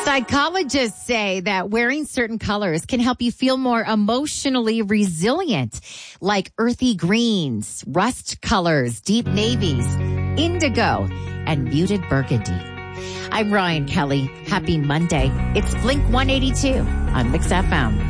Psychologists say that wearing certain colors can help you feel more emotionally resilient, like earthy greens, rust colors, deep navies, indigo, and muted burgundy. I'm Ryan Kelly. Happy Monday. It's Blink 182 on Mix FM.